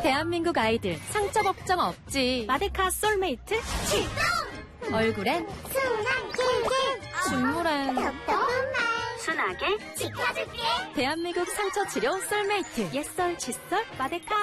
대한민국 아이들 상처 걱정 없지. 마데카 솔메이트 출동! 얼굴엔 순한 길길 중물엔 톡톡한 말 순하게 지켜줄게. 대한민국 상처 치료 솔메이트. 옛설, 칫솔, 마데카.